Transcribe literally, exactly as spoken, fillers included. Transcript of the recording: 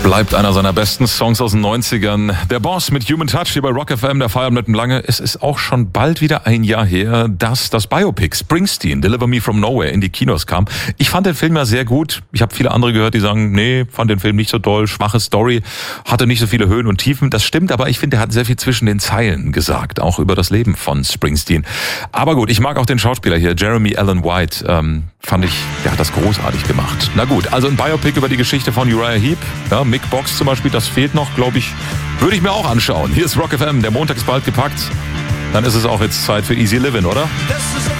Bleibt einer seiner besten Songs aus den neunzigern. Der Boss mit Human Touch hier bei Rock F M, der Feierabend mit dem Lange. Es ist auch schon bald wieder ein Jahr her, dass das Biopic Springsteen, Deliver Me From Nowhere, in die Kinos kam. Ich fand den Film ja sehr gut. Ich habe viele andere gehört, die sagen, nee, fand den Film nicht so toll, schwache Story, hatte nicht so viele Höhen und Tiefen. Das stimmt, aber ich finde, er hat sehr viel zwischen den Zeilen gesagt, auch über das Leben von Springsteen. Aber gut, ich mag auch den Schauspieler hier, Jeremy Allen White. Ähm, fand ich, der hat das großartig gemacht. Na gut, also ein Biopic über die Geschichte von Uriah Heep, ja, Mick Box zum Beispiel, das fehlt noch, glaube ich, würde ich mir auch anschauen. Hier ist Rock F M, der Montag ist bald gepackt. Dann ist es auch jetzt Zeit für Easy Living, oder?